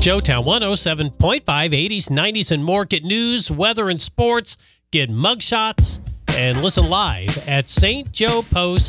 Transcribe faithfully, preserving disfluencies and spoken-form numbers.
Joetown one oh seven point five, eighties, nineties, and more. Get news, weather, and sports. Get mugshots and listen live at S T Joe Post.